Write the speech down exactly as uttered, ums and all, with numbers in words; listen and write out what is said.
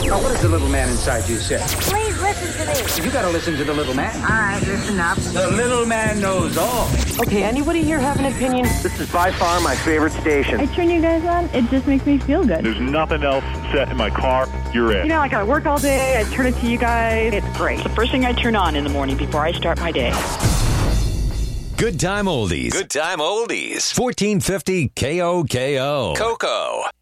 Now, what does the little man inside you say? Please listen to me. You gotta listen to the little man. All right, listen up. The little man knows all. Okay, anybody here have an opinion? This is by far my favorite station. I turn you guys on, it just makes me feel good. There's nothing else set in my car. You're it. You know, like I work all day, I turn it to you guys. It's great. It's the first thing I turn on in the morning before I start my day. Good time oldies. Good time oldies. fourteen fifty K O K O. Coco.